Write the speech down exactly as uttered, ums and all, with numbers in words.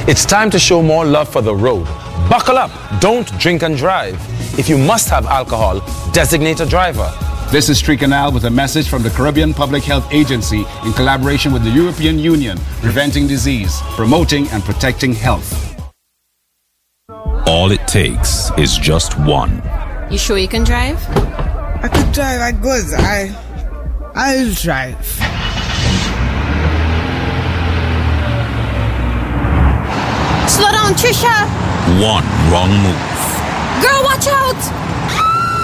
It's time to show more love for the road. Buckle up, don't drink and drive. If you must have alcohol, designate a driver. This is Tricanal with a message from the Caribbean Public Health Agency in collaboration with the European Union, preventing disease, promoting and protecting health. All it takes is just one. You sure you can drive? I can drive, I good. I, I'll drive. Slow down, Trisha. One wrong move. Girl, watch out.